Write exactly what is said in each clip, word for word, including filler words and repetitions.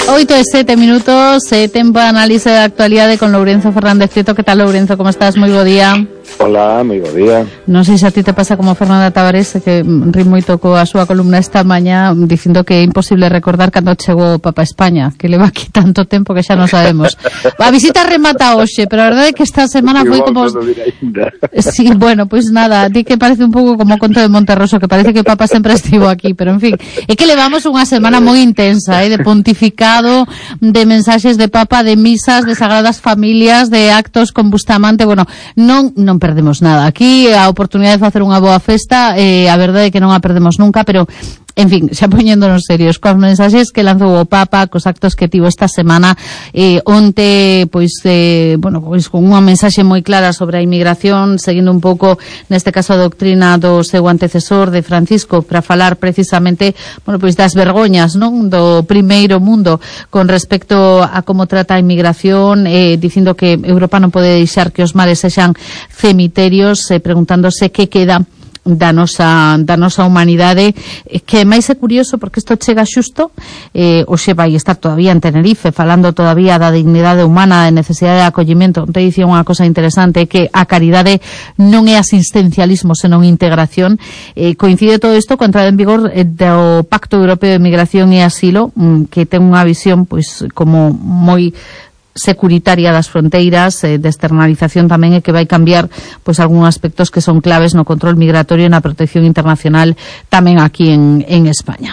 oito e sete minutos, eh, tempo de análise da actualidade con Lourenzo Fernández Prieto. Que tal, Lourenzo? Como estás? Moi bo día. Hola, moi bo día. Non sei se a ti te pasa como Fernanda Tavares, que ri moito coa súa columna esta mañá dicindo que é imposible recordar cando chegou o Papa a España, que leva aquí tanto tempo que xa non sabemos. A visita remata hoxe, pero a verdade é que esta semana foi como... Sí, bueno, pois pues nada, a ti que parece un pouco como o conto de Monterroso, que parece que o Papa sempre estivo aquí, pero en fin, é que levamos unha semana moi intensa, eh, de pontificado, de mensaxes de Papa, de misas, de sagradas familias, de actos con Bustamante. Bueno, non non perdemos nada. Aquí a oportunidade de facer unha boa festa, eh, a verdade é que non a perdemos nunca, pero en fin, xa poñéndonos serios, coas mensaxes que lanzou o Papa, cos actos que tivo esta semana, eh, onte, pois, eh, bueno, pois con unha mensaxe moi clara sobre a inmigración, seguindo un pouco, neste caso, a doutrina do seu antecesor, de Francisco, para falar precisamente, bueno, pois das vergoñas, non, do primeiro mundo, con respecto a como trata a inmigración, eh, dicindo que Europa non pode deixar que os mares sexan cemiterios, eh, preguntándose que queda da nosa, da nosa humanidade, que máis é curioso porque isto chega xusto, eh, hoxe vai estar todavía en Tenerife falando todavía da dignidade humana, da necesidade de acollimento. Te dicía unha cosa interesante, que a caridade non é asistencialismo senón integración. Eh, coincide todo isto con a entrada en vigor eh, do Pacto Europeo de Migración e Asilo, mm, que ten unha visión pois como moi securitaria das fronteiras, eh, de externalización tamén, e que vai cambiar pois algúns aspectos que son claves no control migratorio e na protección internacional tamén aquí en, en España.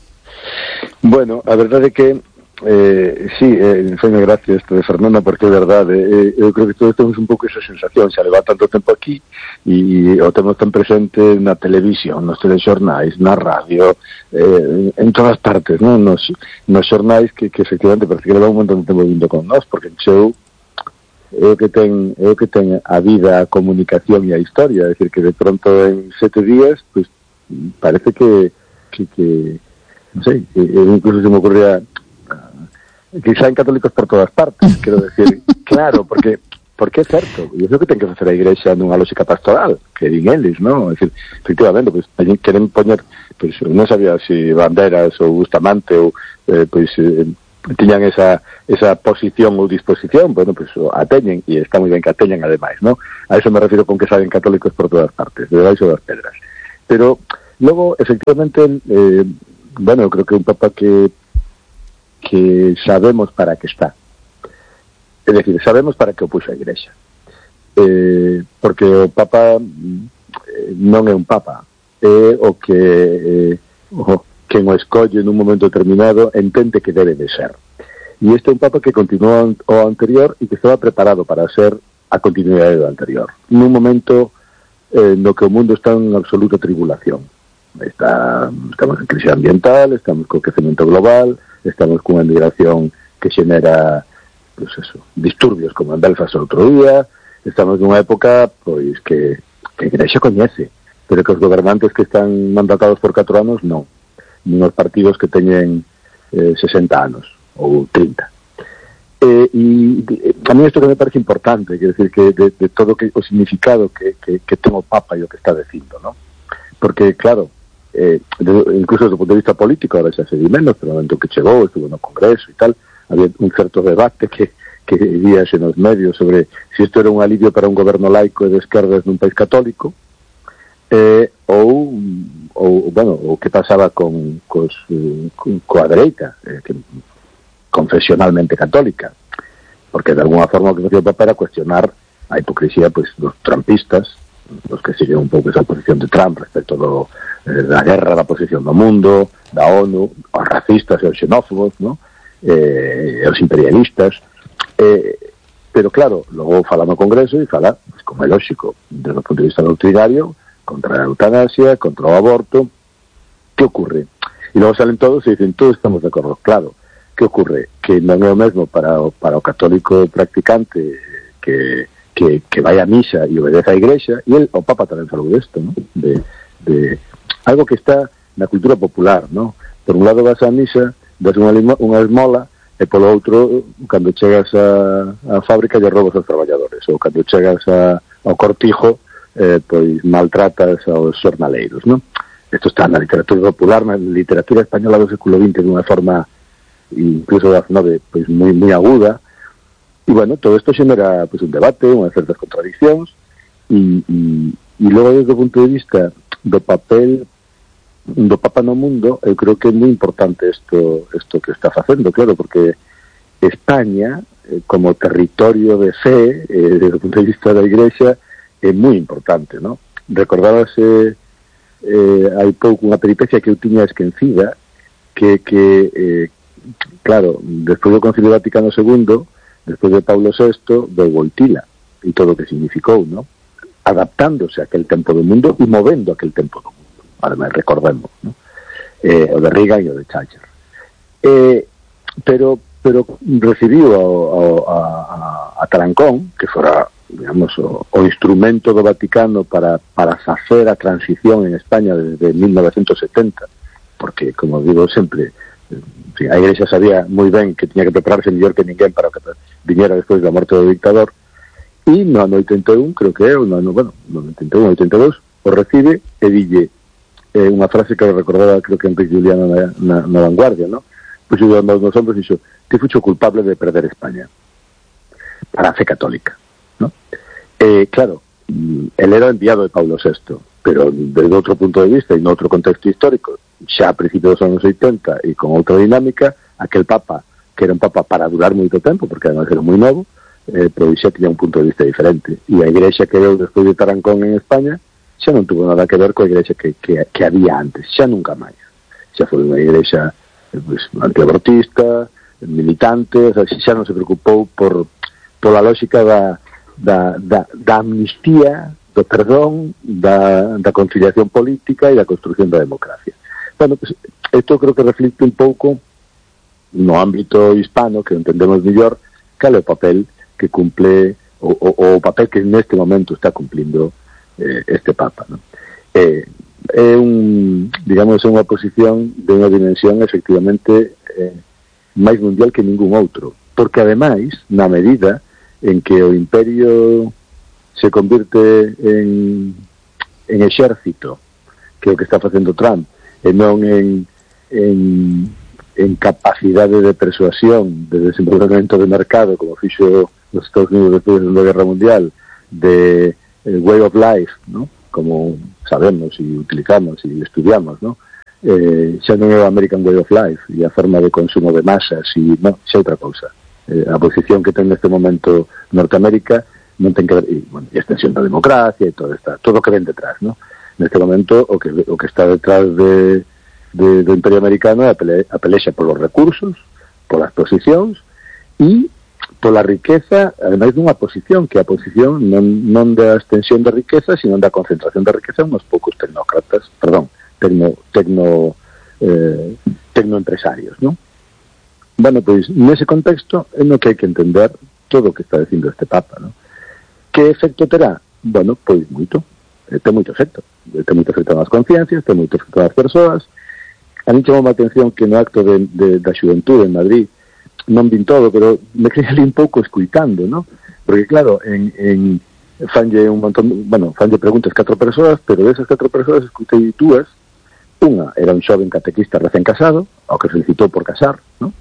Bueno, a verdade é que eh, sí, eh, foi moi gracia isto de Fernanda, porque é verdade, eh, eu creo que todos temos un pouco esa sensación, xa leva tanto tempo aquí e o temos tan presente na televisión, nos telexornais, na radio, eh, en todas partes, non? Nos, nos xornais que, que efectivamente parece que leva un montón de tempo vindo con nós, porque xeu é o que ten, é o que ten a vida, a comunicación e a historia, é dicir, que de pronto en sete días, pues parece que que, que non sei, que, incluso se me ocurría que saen católicos por todas partes, quero decir, claro, porque porque é certo, e é o que ten que facer a Igrexa nunha lógica pastoral, que din eles, non? É dicir, efectivamente, pois, pues, queren poñer, pois, pues, non sabía se si banderas ou Bustamante ou, eh, pois, pues, eh, tiñan esa esa posición ou disposición, bueno, pois, pues, a teñen, e está moi ben que a teñan ademais, non? A eso me refiro con que saen católicos por todas partes, de debaixo das pedras. Pero, logo, efectivamente, eh, bueno, eu creo que un Papa que que sabemos para que está. É dicir, sabemos para que o puxo a Igrexa. Eh, porque o Papa eh, non é un Papa, é o que eh, o, quen o escolle nun momento determinado entende que debe de ser. E este é un Papa que continúa o anterior e que estaba preparado para ser a continuidade do anterior. Nun momento eh, no que o mundo está en absoluta tribulación. Está, estamos en crisis ambiental, estamos co crecemento global, estamos cunha migración que xenera, pues eso, disturbios como en Belfast outro día, estamos nunha época pois que, que a Igrexa coñece, pero que os gobernantes que están mandatados por catro anos non, nos partidos que teñen eh, sesenta anos ou trinta. Eh, e a mí isto que me parece importante, quer decir, que de, de todo que, o significado que, que, que ten o Papa e o que está dicindo, ¿no? Porque, claro, Eh, de, incluso desde o punto de vista político ahora xa se di menos, pero no momento que chegou, estuvo no Congreso e tal, había un certo debate que, que víase nos medios sobre se si isto era un alivio para un goberno laico e de esquerdas nun país católico, eh, ou, ou, bueno, o que pasaba con, cos, con coa dereita, eh, que, confesionalmente católica, porque de alguna forma o que facía o Papa era cuestionar a hipocresía pues, dos trumpistas, os que siguen un pouco esa posición de Trump respecto do, eh, da guerra, da posición do mundo, da ONU, os racistas e os xenófobos, ¿no? eh, os imperialistas, eh, pero claro, logo fala no Congreso e fala, pues, como é lógico, desde o punto de vista doutrinario, contra a eutanasia, contra o aborto. Que ocurre? E logo salen todos e dicen, todos estamos de acordo, claro. Que ocurre? Que non é o mesmo para o, para o católico practicante que que, que vai a misa e obedece á Igrexa, e el, o Papa tamén falou desto, ¿no? de, de algo que está na cultura popular, ¿no? Por un lado vas a misa, das unha, unha esmola, e polo outro, cando chegas a, a fábrica, lle robas aos traballadores, ou cando chegas a, ao cortijo, eh, pois maltratas aos xornaleiros, ¿no? Isto está na literatura popular, na literatura española do século vinte, de unha forma incluso da nove pois moi moi aguda. E, bueno, todo isto xenera pois, un debate, unhas certas contradiccións, e, e, e logo, desde o punto de vista do papel do Papa no mundo, eu creo que é moi importante isto, isto que está facendo, claro, porque España, eh, como territorio de fe, eh, desde o punto de vista da Igrexa, é moi importante, non? Recordábase eh, hai pouco unha peripecia que eu tiña esquecida, que, que eh, claro, despois do Concilio Vaticano segundo, despois de Paulo sexto, veu Wojtyla e todo o que significou, ¿no? Adaptándose a aquel tempo do mundo e movendo aquel tempo do mundo. Ademais, recordemos, ¿no? Eh, o de Reagan e o de Thatcher. Eh, pero pero recibiu ao, a, a, a Tarancón, que fora, digamos, o, o instrumento do Vaticano para, para facer a transición en España desde mil novecientos setenta, porque, como digo sempre, sí, a Igrexa sabía moi ben que tiña que prepararse mellor que ninguén para que viñera despois da morte do dictador, e no ano oitenta e un, creo que é, no ano, bueno, no oitenta e un, oitenta e dous, o recibe e dille eh, unha frase que recordaba, creo que Enrique Juliano na, na, na Vanguardia, ¿no? Pois eu andou nos ombros e dixo, que fucho culpable de perder España para a fe católica, ¿no? Eh, claro, el era enviado de Paulo sexto, pero desde outro punto de vista e no outro contexto histórico, xa a principios dos anos oitenta e con outra dinámica, aquel papa, que era un papa para durar moito tempo, porque además era moi novo, eh, pero xa tiña un punto de vista diferente. E a Igrexa que deu despois de Tarancón en España xa non tuvo nada que ver coa Igrexa que, que, que había antes, xa nunca máis. Xa foi unha Igrexa pues, antiabortista, militante, o sea, xa non se preocupou por, por la lógica da, da, da, da amnistía, do perdón, da, da conciliación política e da construcción da democracia. Bueno, pues, isto creo que reflicte un pouco no ámbito hispano, que entendemos mellor, cal é o papel que cumple, o, o, o papel que neste momento está cumplindo eh, este Papa, ¿no? Eh, é un, digamos, unha posición de unha dimensión efectivamente eh, máis mundial que ningún outro, porque ademais, na medida en que o imperio se convirte en, en exército, que é o que está facendo Trump, e non en, en, en capacidade de persuasión, de desenvolvemento de mercado, como fixo os Estados Unidos despois da Segunda Guerra Mundial, de eh, way of life, ¿no? Como sabemos e utilizamos e estudiamos, ¿no? Eh, xa non é o American way of life e a forma de consumo de masas e non, xa outra cousa. Eh, a posición que ten neste momento Norteamérica non ten que ver, e, bueno, e a extensión da democracia e todo, esta, todo o que ven detrás, ¿no? Neste momento o que, o que está detrás de, de, do Imperio Americano é a, pele, a pelexa polos recursos, polas posicións e pola riqueza, ademais dunha posición, que a posición non, non da extensión da riqueza, sino da concentración da riqueza en uns poucos tecnócratas, perdón, tecno, tecno, eh, tecnoempresarios, non? Bueno, pois, nese contexto é no que hai que entender todo o que está dicindo este Papa, non? Que efecto terá? Bueno, pois moito, eh, ten moito efecto, ten moito efecto nas conciencias, ten moito efecto nas persoas. A mí chamou a atención que no acto de, de, da xuventude en Madrid non vin todo, pero me quedé ali un pouco escuitando, ¿no? Porque claro, en, en fanlle un montón, bueno, fanlle preguntas catro persoas, pero desas catro persoas escutei dúas. Unha era un xoven catequista recén casado, ao que felicitou por casar, ¿no?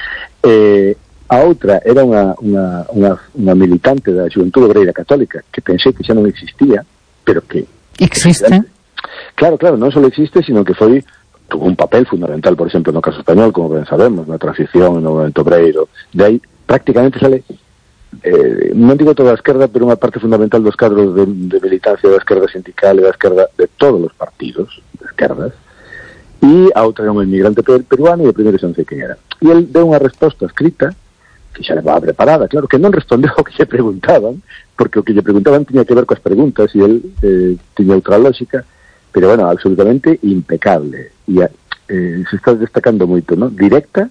Eh, a outra era unha, unha, unha, unha militante da Xuventude Obreira Católica, que pensei que xa non existía, pero que existe. Claro, claro, non só existe, sino que foi tuvo un papel fundamental, por exemplo, no caso español, como ben sabemos, na transición, no movimento obreiro. De aí, prácticamente sale, eh, non digo toda a esquerda, pero unha parte fundamental dos cadros de, de militancia da esquerda sindical e da esquerda de todos os partidos de esquerdas. E a outra era un inmigrante peruano e o primeiro xa non sei quen era. E el deu unha resposta escrita, que xa levaba preparada, claro, que non respondeu ao que lle preguntaban, porque o que lle preguntaban tiña que ver coas preguntas e el eh, tiña outra lógica, pero bueno, absolutamente impecable. E eh, se está destacando moito, ¿no? Directa,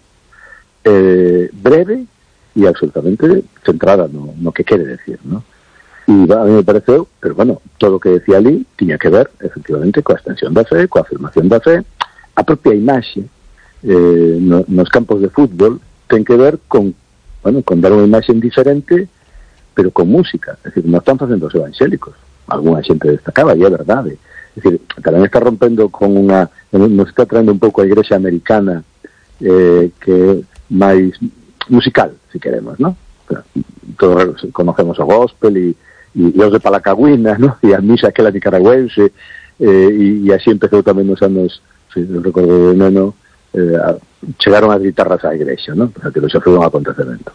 eh, breve e absolutamente centrada no, no que quere decir, ¿no? E a mí me pareceu, pero bueno, todo o que decía ali tiña que ver, efectivamente, coa extensión da fe, coa afirmación da fe. A propia imaxe eh, no, nos campos de fútbol ten que ver con, bueno, con dar unha imaxe diferente, pero con música. É dicir, non están facendo os evangélicos. Alguna xente destacaba, e é verdade. É dicir, tamén está rompendo con unha, nos está traendo un pouco a Igrexa americana eh, que máis musical, se si queremos, ¿no? Todos conocemos o gospel e, e, e os de Palacagüina, ¿no? E a misa aquela nicaragüense, eh, e, e así empezou tamén nos anos, se si non recordo de neno, eh, a, chegaron as guitarras á igrexa, ¿no? Porque aquilo xa foi un acontecemento.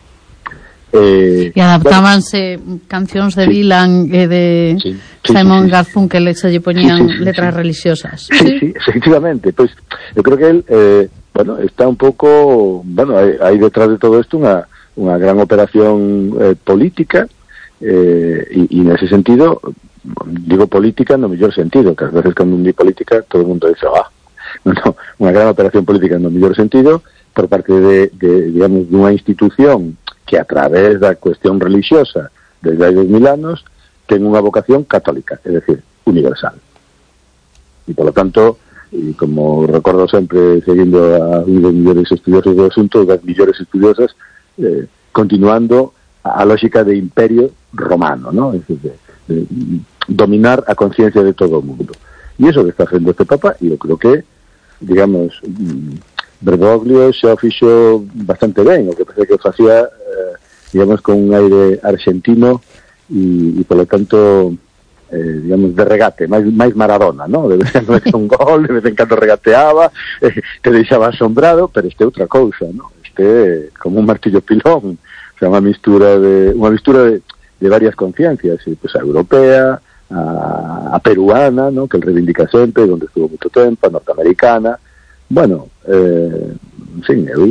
Eh, e adaptábanse bueno, cancións de sí. Dylan e de sí, sí, Simon sí, sí, Garfunkel que se lle poñían sí, sí, sí, sí. letras religiosas. Sí, sí, sí, efectivamente. Pois pues, eu creo que él eh, bueno, está un pouco, bueno, hai, hai detrás de todo isto unha unha gran operación eh, política eh, e, e nese sentido digo política no mellor sentido, que ás veces cando un di política todo o mundo dice, ah, no, no, unha gran operación política no mellor sentido por parte de, de digamos, dunha institución que a través da cuestión religiosa desde hai dos mil anos ten unha vocación católica, é dicir, universal. E, polo tanto, e como recordo sempre, seguindo a un dos millores estudiosos do asunto, das millores estudiosas, eh, continuando a, a lógica de imperio romano, ¿no? Es decir, de, de dominar a conciencia de todo o mundo. E iso que está facendo este Papa, e eu creo que, digamos, Bergoglio xa o fixo bastante ben, o que parece que facía, eh, digamos, con un aire argentino e, e polo tanto, eh, digamos, de regate, máis, máis Maradona, ¿no? De vez en cando un gol, de vez en cando regateaba, eh, te deixaba asombrado, pero este é outra cousa, ¿no? Este é como un martillo pilón, o sea, unha mistura de unha mistura de, de varias conciencias, e, pues, a europea, a, a peruana, ¿no? Que el reivindica sempre, onde estuvo moito tempo, a norteamericana. Bueno, eh, en fin, eu,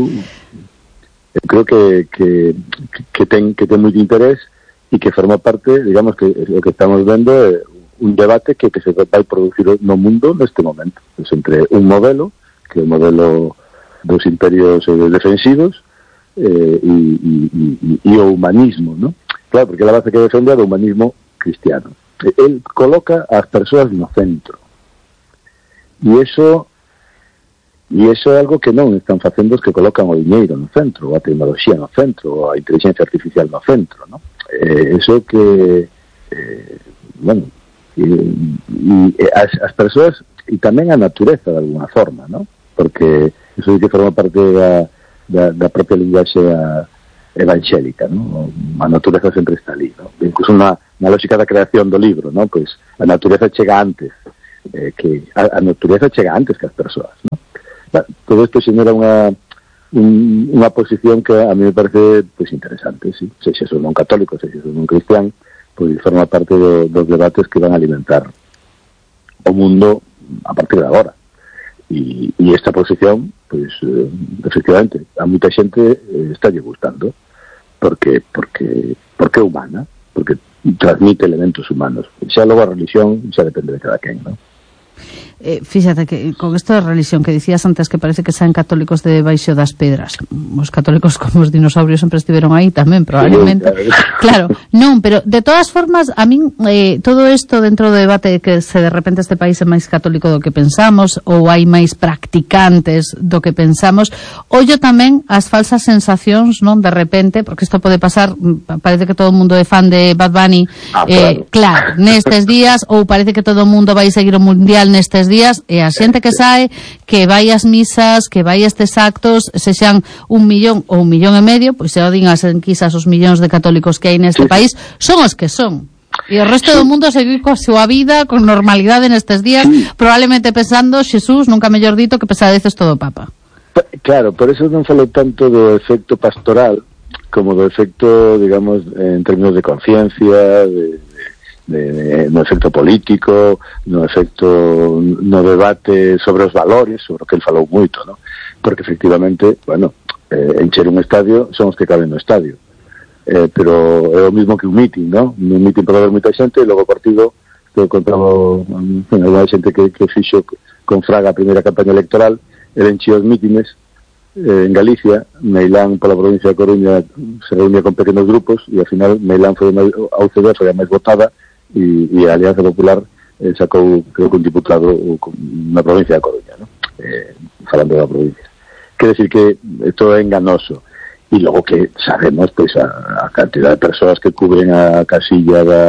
eu creo que, que, que, ten, que ten moito interés e que forma parte, digamos, que o que estamos vendo é un debate que, que se vai producir no mundo neste momento. Es entre un modelo, que é o modelo dos imperios eh, defensivos, eh, e, e, e, e o humanismo, ¿no? Claro, porque a base que defende é do humanismo cristiano. El coloca as persoas no centro. E iso E iso é algo que non están facendo os que colocan o diñeiro no centro, ou a tecnoloxía no centro, ou a inteligencia artificial no centro, ¿no? Eh, eso que, eh, bueno, e, e as, as persoas, e tamén a natureza de alguna forma, ¿no? Porque eso é que forma parte da, da, da propia linguaxe evangélica, ¿no? A natureza sempre está ali, ¿no? Incluso na, na lógica da creación do libro, ¿no? Pois a natureza chega antes, eh, que a, a natureza chega antes que as persoas, ¿no? Todo isto xenera unha un, unha posición que a mí me parece pues, interesante, sí. Se xa son non católico, se xa son non cristián, pois pues, forma parte do, dos debates que van a alimentar o mundo a partir de agora. E, e esta posición, pois, pues, eh, efectivamente, a moita xente eh, está lle gustando, porque, porque, porque é humana, porque transmite elementos humanos. Xa logo a religión xa depende de cada quen, non? Eh, fíxate que con isto de religión que dicías antes que parece que sean católicos de baixo das pedras, os católicos como os dinosaurios sempre estiveron aí tamén probablemente, sí, claro, non, pero de todas formas a min eh, todo isto dentro do debate que se de repente este país é máis católico do que pensamos ou hai máis practicantes do que pensamos, ollo tamén as falsas sensacións, non, de repente, porque isto pode pasar, parece que todo o mundo é fan de Bad Bunny, ah, eh, claro. claro, nestes días, ou parece que todo o mundo vai seguir o mundial nestes días, e a xente que sae que vai ás misas, que vai a estes actos, sexan un millón ou un millón e medio, pois se o din as enquisas os millóns de católicos que hai neste sí. país, son os que son. E o resto sí. do mundo seguir coa súa vida con normalidade nestes días, sí. probablemente pensando, Xesús, nunca mellor dito, que pesadeces todo o Papa. Claro, por eso non falo tanto do efecto pastoral como do efecto, digamos, en términos de conciencia, de De, de, no efecto político, no efecto no debate sobre os valores, sobre o que el falou moito, ¿no? Porque efectivamente, bueno, eh, encher un estadio son os que caben no estadio, eh, pero é o mismo que un meeting, ¿no? Un meeting pode haber moita xente e logo o partido que contaba unha xente que, que fixo con Fraga a primeira campaña electoral, el enchía os mítines eh, en Galicia, Meilán pola provincia de Coruña se reunía con pequenos grupos e ao final Meilán foi a U C D foi a máis votada e, e a Alianza Popular eh, sacou, creo que un diputado na provincia de Coruña, ¿no? Eh, falando da provincia. Quer decir que isto é enganoso. E logo que sabemos, pois, a, a cantidad de persoas que cubren a casilla da,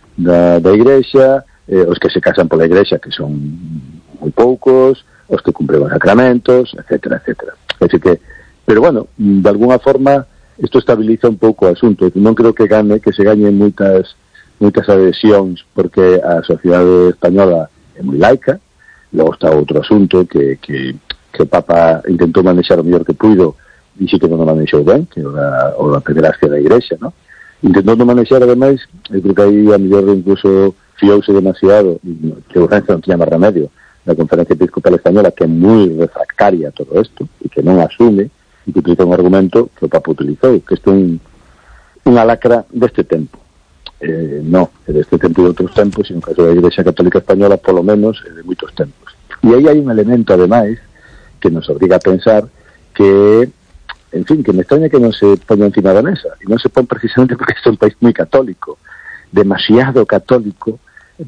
da, da igrexa, eh, os que se casan pola igrexa, que son moi poucos, os que cumpren os sacramentos, etcétera, etcétera. Así que, pero bueno, de alguna forma isto estabiliza un pouco o asunto. Non creo que gane, que se gañen moitas moitas adhesións, porque a sociedade española é moi laica. Logo está outro asunto que, que, que o Papa intentou manexar o mellor que puido, dixe que non o manexou ben, que o da, o da pederastia da Igrexa, ¿no? Intentou non manexar, ademais, eu creo que aí a mellor incluso fiouse demasiado, que o Renzo non tiña máis remedio, da Conferencia Episcopal Española, que é moi refractaria a todo isto, e que non asume, e que utiliza un argumento que o Papa utilizou, que isto é un, unha lacra deste tempo. Eh, no, é deste tempo e de outros tempos, e no caso da Igrexa Católica Española, polo menos, é de moitos tempos. E aí hai un elemento, ademais, que nos obriga a pensar que, en fin, que me extraña que non se poña encima da mesa, e non se pon precisamente porque este é un país moi católico, demasiado católico,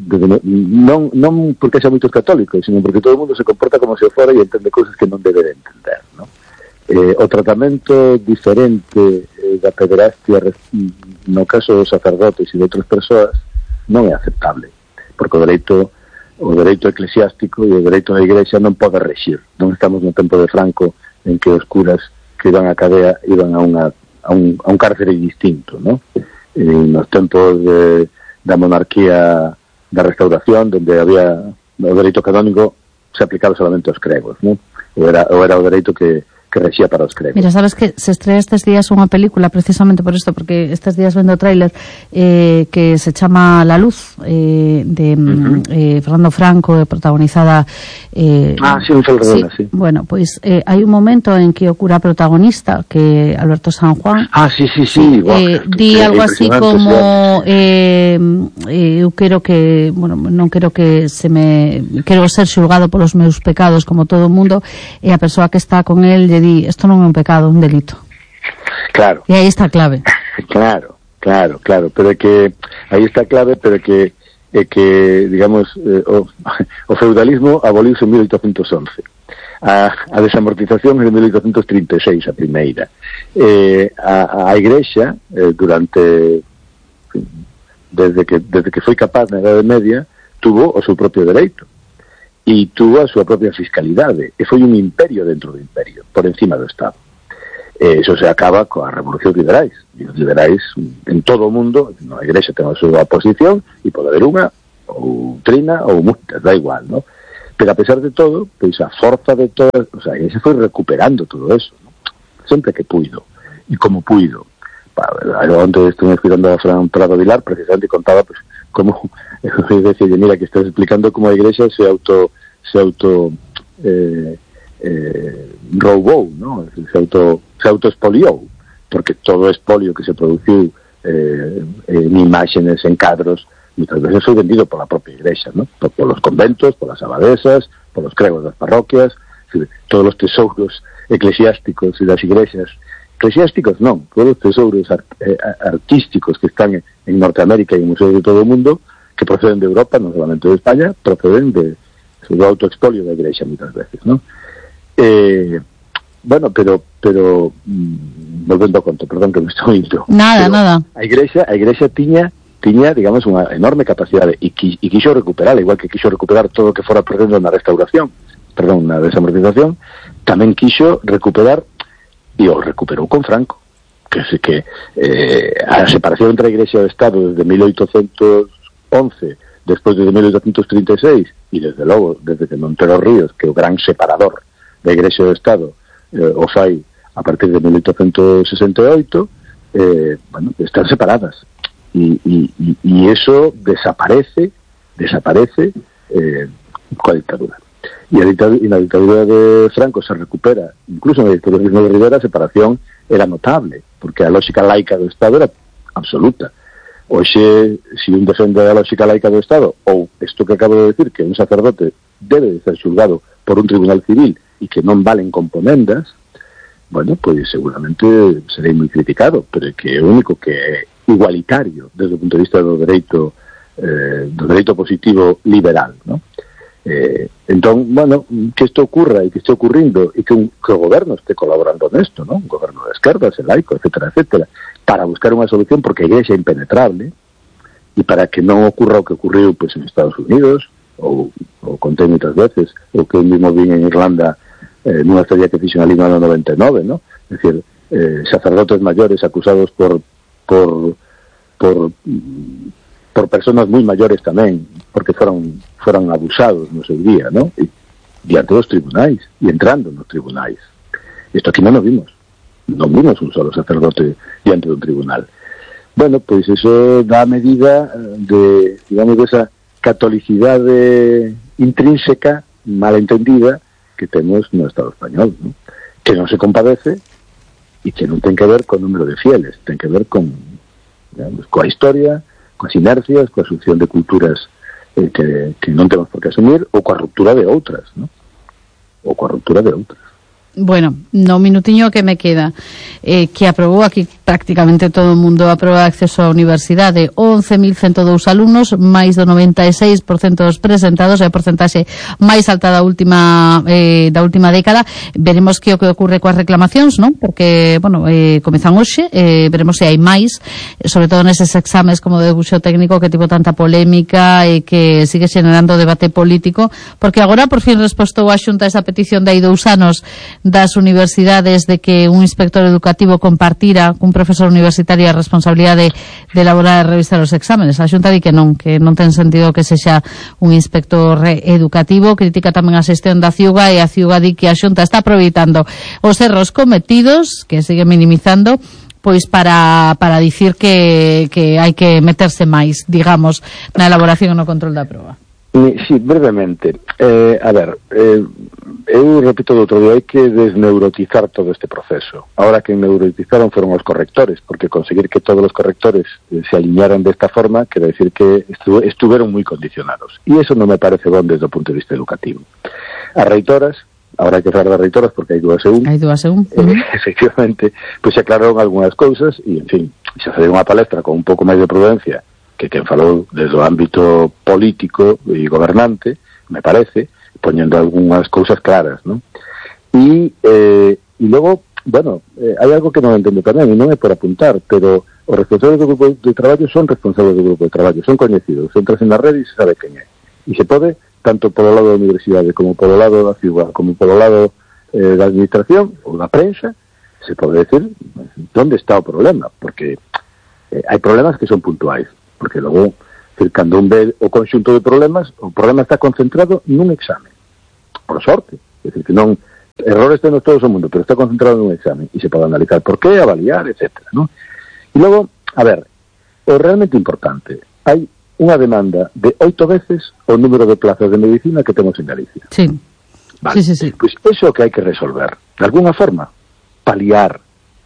non, non porque xa moitos católicos, sino porque todo o mundo se comporta como se fora e entende cousas que non debe de entender, ¿no? Eh, o tratamento diferente eh, da pederastia no caso dos sacerdotes e de outras persoas non é aceptable, porque o dereito o dereito eclesiástico e o dereito da Igrexa non pode rexir. Non estamos no tempo de Franco en que os curas que iban a cadea iban a, unha, a, un, a un cárcere distinto, ¿no? Eh, nos tempos de, da monarquía da restauración, donde había o dereito canónico se aplicaba solamente aos cregos, ¿no? Ou era, ou era o dereito que que rexía para os cregos. Mira, sabes que se estrella estes días unha película precisamente por isto, porque estes días vendo o tráiler eh, que se chama La Luz, eh, de uh-huh. eh, Fernando Franco, protagonizada eh, ah, sí, un sí, sí. Bueno, pois pues, eh, hai un momento en que o cura protagonista, que Alberto San Juan, ah, sí, sí, sí, wow, eh, di algo así como eh, eh, eu quero que, bueno, non quero que se me quero ser xulgado polos meus pecados como todo o mundo, e a persoa que está con el lle di, isto non é un pecado, un delito. Claro. E aí está a clave. Claro, claro, claro, pero é que aí está a clave, pero é que é que, digamos, eh, o, o feudalismo aboliuse en mil oitocentos once. A, a desamortización en mil oitocentos trinta e seis, a primeira. Eh, a, a Igrexa, eh, durante desde que desde que foi capaz na Idade Media, tuvo o seu propio dereito. E tuvo a súa propia fiscalidade, e foi un imperio dentro do imperio, por encima do Estado. Eh, eso se acaba coa revolución liberais. E os liberais, en todo o mundo, a Igrexa ten a súa posición, e pode haber unha, ou trina, ou muitas, da igual, ¿no? Pero a pesar de todo, pois a forza de todo, o sea, a Igrexa foi recuperando todo eso, ¿no? Sempre que puido, e como puido. Onde estuve escuchando a Fran Prado Vilar, precisamente contaba, pues, como decía, mira, que estás explicando como a Iglesia se auto se auto eh, eh, roubou, ¿no? Se auto se autoespoliou, porque todo espolio que se produciu eh, en imágenes, en cadros, muchas veces foi vendido por la propia Iglesia, ¿no? Por, por los conventos, por las abadesas, por los cregos das parroquias, todos los tesouros eclesiásticos e das iglesias eclesiásticos non, todos os tesouros art, eh, artísticos que están en, en Norteamérica e en museos de todo o mundo, que proceden de Europa, non solamente de España, proceden de do autoexpolio da Igrexa muitas veces, ¿no? Eh, bueno, pero pero mm, volvendo ao conto, perdón que me estou indo. Nada, pero nada. A Igrexa, a Igrexa tiña tiña, digamos, unha enorme capacidade e, qui, e quixo recuperar, igual que quixo recuperar todo o que fora perdendo na restauración, perdón, na desamortización, tamén quixo recuperar, e o recuperou con Franco, que sé que eh, a separación entre a Igrexa e o Estado desde mil oitocentos once, despois de mil oitocentos trinta e seis, e desde logo, desde que Montero Ríos, que é o gran separador da Igrexa e do Estado, eh, o fai a partir de mil oitocentos sesenta e oito, eh, bueno, están separadas. Y, y, y eso desaparece, desaparece eh, coa dictadura. Y, a dictadura, y la dictadura de Franco se recupera, incluso en la dictadura de Rivera, a separación era notable, porque a lógica laica do Estado era absoluta. Oxe, se un defende a lógica laica do Estado, ou isto que acabo de decir, que un sacerdote debe de ser xulgado por un tribunal civil e que non valen componendas, bueno, pois seguramente serei moi criticado, pero é que é o único que é igualitario desde o punto de vista do dereito eh, do dereito positivo liberal, ¿no? Eh, entón, bueno, que isto ocurra e que este ocurrindo e que, un, que o goberno este colaborando nesto, ¿no? Un goberno de esquerdas, el laico, etcétera, etcétera, para buscar unha solución, porque a Igrexa é impenetrable, e para que non ocurra o que ocurriu pues, en Estados Unidos, ou, ou contei moitas veces, o que mismo vi en Irlanda eh, nunha historia que fixo na Lima no noventa e nove, ¿no? Es decir, eh, sacerdotes maiores acusados por por por por personas moi maiores tamén, porque foron foron abusados no seu día, ¿no? E, diante dos tribunais, e entrando nos tribunais. Isto aquí non nos vimos. Non vimos un solo sacerdote diante dun tribunal. Bueno, pois iso dá medida de, digamos, desa catolicidade intrínseca, malentendida, que temos no Estado español, ¿no? Que non se compadece e que non ten que ver con o número de fieles, ten que ver con, digamos, coa historia, coas inercias, coa asunción de culturas eh, que, que non temos por que asumir, ou coa ruptura de outras, ¿no? Ou coa ruptura de outras. Bueno, no minutiño que me queda, eh, que aprobou aquí prácticamente todo o mundo a proba de acceso á universidade, once mil ciento dous alumnos, máis do noventa e seis por cento dos presentados, é a porcentaxe máis alta da última eh, da última década. Veremos que o que ocurre coas reclamacións, non? Porque, bueno, eh, comezan hoxe, eh, veremos se hai máis, sobre todo neses exames como de debuxo técnico que tivo tanta polémica e que sigue xenerando debate político, porque agora por fin respostou a Xunta esa petición de hai dous anos das universidades de que un inspector educativo compartira cun profesor universitario a responsabilidade de elaborar e revisar os exámenes. A Xunta di que non, que non ten sentido que sexa un inspector educativo. Critica tamén a xestión da Ciuga, e a Ciuga di que a Xunta está aproveitando os erros cometidos, que sigue minimizando, pois para para dicir que, que hai que meterse máis, digamos, na elaboración e no control da proba. Sí, brevemente. Eh, a ver, eh, eu repito do outro día, hai que desneurotizar todo este proceso. Ahora que neurotizaron foron os correctores, porque conseguir que todos os correctores eh, se alinearan desta forma, quere decir que estu estuveron moi condicionados. E eso non me parece bon desde o punto de vista educativo. As reitoras, ahora hai que falar das reitoras porque hai dúas e un. Hai dúas e un. Eh, uh-huh. Efectivamente, pois se aclararon algunhas cousas e, en fin, se fai unha palestra con un pouco máis de prudencia que quen falou desde o ámbito político e gobernante, me parece, poñendo algunhas cousas claras, ¿no? E, eh, e logo, bueno, eh, hai algo que non entendo tamén, e non é por apuntar, pero os responsables do grupo de traballo son responsables do grupo de traballo, son coñecidos, entras en a rede e se sabe quen é. E se pode, tanto polo lado da universidade, como polo lado da ciudad, como polo lado eh, da administración, ou da prensa, se pode decir onde está o problema, porque eh, hai problemas que son puntuais, porque logo, cando un ve o conxunto de problemas, o problema está concentrado nun examen, por sorte, é dicir, que non, errores tenos todos o mundo, pero está concentrado nun examen, e se pode analizar por qué, avaliar, etcétera, ¿no? E logo, a ver, o realmente importante, hai unha demanda de oito veces o número de plazas de medicina que temos en Galicia. Sí, vale. sí, sí, sí. Pois pues iso que hai que resolver, de alguna forma, paliar,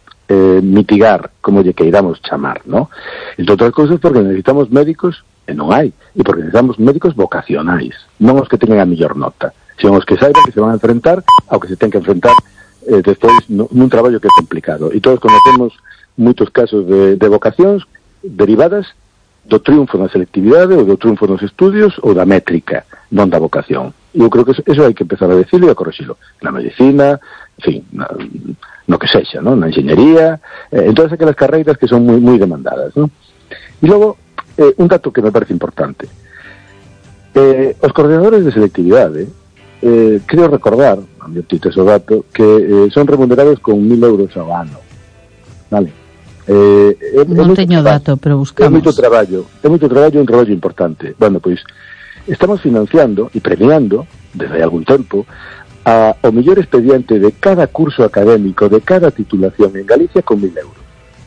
Eh, mitigar, como lle queiramos chamar, ¿no? Entre outras cousas porque necesitamos médicos, e non hai, e porque necesitamos médicos vocacionais, non os que teñen a mellor nota, sino os que saiban que se van a enfrentar ao que se ten que enfrentar eh, despois no, nun traballo que é complicado. E todos conocemos moitos casos de, de vocacións derivadas do triunfo na selectividade ou do triunfo nos estudios ou da métrica, non da vocación. E eu creo que eso, eso hai que empezar a decirlo e a correxilo. Na medicina, en fin, na, no que sexa, ¿no? Na enxeñería, eh, en todas aquelas carreiras que son moi, moi demandadas, ¿no? E logo, eh, un dato que me parece importante. Eh, os coordinadores de selectividade, eh, creo recordar, a mi optito ese dato, que eh, son remunerados con mil euros ao ano. Vale? Eh, é, non é teño dato, pero buscamos. É moito traballo, é moito traballo, un traballo importante. Bueno, pois, estamos financiando e premiando, desde hai algún tempo, a, o mellor expediente de cada curso académico, de cada titulación en Galicia con mil euros.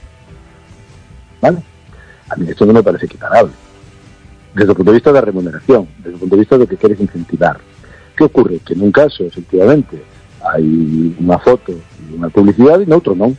¿Vale? A mí esto non me parece equiparable. Desde o punto de vista da remuneración, desde o punto de vista do que queres incentivar. Que ocurre? Que nun caso, efectivamente, hai unha foto e unha publicidade, e noutro non.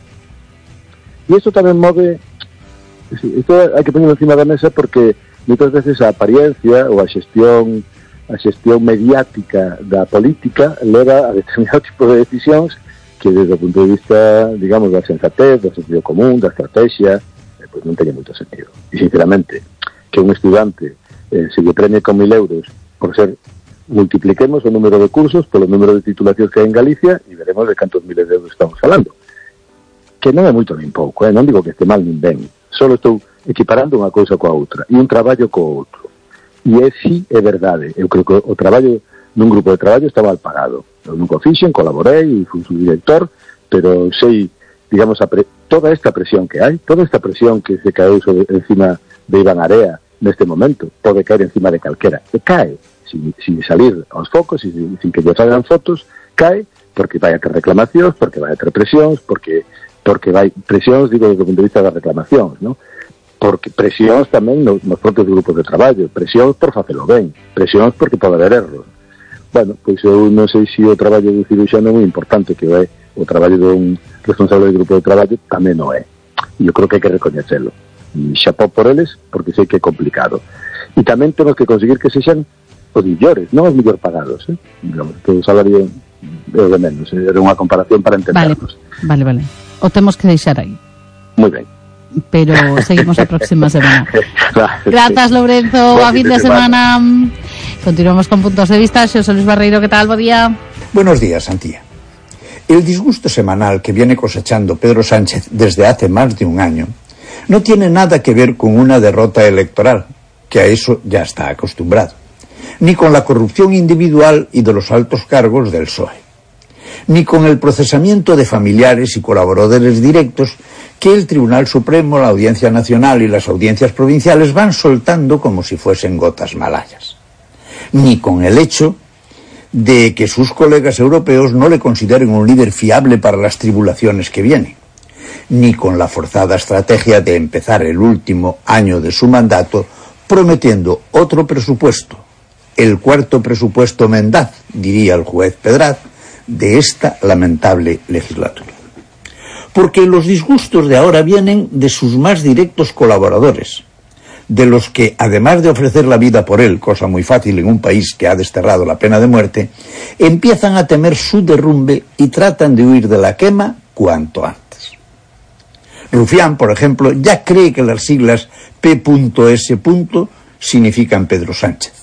E isto tamén move, isto hai que ponerlo encima da mesa porque moitas veces a apariencia ou a xestión a xestión mediática da política leva a determinado tipo de decisións que desde o punto de vista, digamos, da sensatez, do sentido común, da estrategia, eh, pues non teñe moito sentido. E sinceramente, que un estudante eh, se lle premie con mil euros por ser, multipliquemos o número de cursos polo número de titulacións que hai en Galicia e veremos de cantos miles de euros estamos falando. Que non é moito nin pouco, eh? Non digo que este mal nin ben, só estou equiparando unha cousa coa outra e un traballo co outro. E é si é verdade, eu creo que o traballo nun grupo de traballo está mal pagado, eu nunca o fixen, colaborei e fui su director, pero sei, digamos, a pre toda esta presión que hai, toda esta presión que se caeu sobre, encima de Iván Area neste momento, pode caer encima de calquera, e cae, sin, sin salir aos focos, sin, sin que lle fagan fotos, cae porque vai a ter reclamacións, porque vai a ter presións, porque porque vai presións, digo, desde o punto de vista das reclamacións, ¿no? Porque presións tamén nos, nos propios grupos de traballo, presións por facelo ben, presións porque pode haber erros. Bueno, pois eu non sei se o traballo do cirurxano é moi importante, que é o traballo dun responsable do grupo de traballo tamén non é. E eu creo que hai que recoñecelo. E xapó por eles, porque sei que é complicado. E tamén temos que conseguir que sexan os millores, non os millor pagados, eh? Digamos, que o salario é o de menos, eh? Era unha comparación para entendernos. Vale, vale, vale. O temos que deixar aí. Moi ben. Pero seguimos a próxima semana. Grazas, Lourenzo, a fin de semana. Continuamos con puntos de vista. Xosé Luis Barreiro, ¿qué tal? Bo día. Buenos días, Antía. El disgusto semanal que viene cosechando Pedro Sánchez desde hace más de un año no tiene nada que ver con una derrota electoral, que a eso ya está acostumbrado, ni con la corrupción individual y de los altos cargos del P S O E, ni con el procesamiento de familiares y colaboradores directos que el Tribunal Supremo, la Audiencia Nacional y las audiencias provinciales van soltando como si fuesen gotas malayas, ni con el hecho de que sus colegas europeos no le consideren un líder fiable para las tribulaciones que vienen, ni con la forzada estrategia de empezar el último año de su mandato prometiendo otro presupuesto, el cuarto presupuesto mendaz, diría el juez Pedraz, de esta lamentable legislatura. Porque los disgustos de ahora vienen de sus más directos colaboradores, de los que, además de ofrecer la vida por él, cosa muy fácil en un país que ha desterrado la pena de muerte, empiezan a temer su derrumbe y tratan de huir de la quema cuanto antes. Rufián, por ejemplo, ya cree que las siglas P S significan Pedro Sánchez.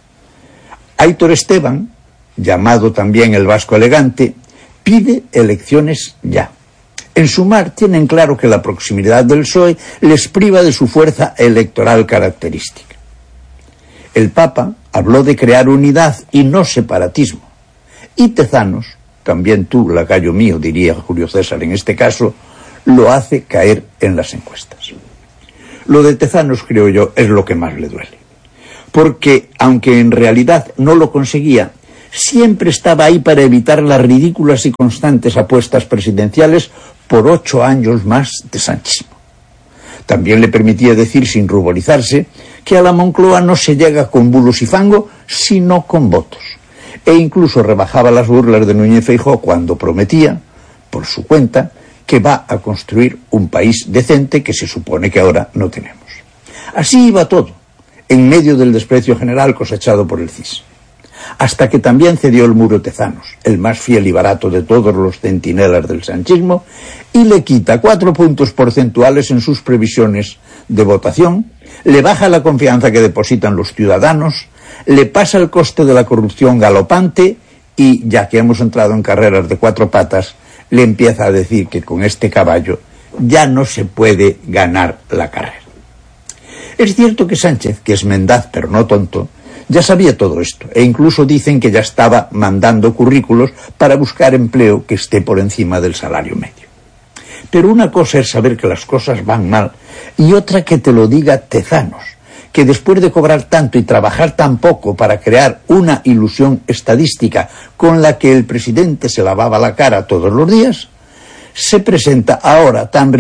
Aitor Esteban, llamado también el Vasco Elegante, pide elecciones ya. En Sumar tienen claro que la proximidad del P S O E les priva de su fuerza electoral característica. El Papa habló de crear unidad y no separatismo. Y Tezanos, también tú, lacayo mío, diría Julio César en este caso, lo hace caer en las encuestas. Lo de Tezanos, creo yo, es lo que más le duele. Porque, aunque en realidad no lo conseguía, siempre estaba ahí para evitar las ridículas y constantes apuestas presidenciales por ocho años más de sanchismo. También le permitía decir sin ruborizarse que a la Moncloa no se llega con bulos y fango, sino con votos. E incluso rebajaba las burlas de Núñez Feijóo cuando prometía, por su cuenta, que va a construir un país decente que se supone que ahora no tenemos. Así iba todo, en medio del desprecio general cosechado por el C I S. Hasta que también cedió el muro Tezanos, el más fiel y barato de todos los centinelas del sanchismo, y le quita cuatro puntos porcentuales en sus previsiones de votación, le baja la confianza que depositan los ciudadanos, le pasa el coste de la corrupción galopante y, ya que hemos entrado en carreras de cuatro patas, le empieza a decir que con este caballo ya no se puede ganar la carrera. Es cierto que Sánchez, que es mendaz pero no tonto, ya sabía todo esto, e incluso dicen que ya estaba mandando currículos para buscar empleo que esté por encima del salario medio. Pero una cosa es saber que las cosas van mal, y otra que te lo diga Tezanos, que después de cobrar tanto y trabajar tan poco para crear una ilusión estadística con la que el presidente se lavaba la cara todos los días, se presenta ahora tan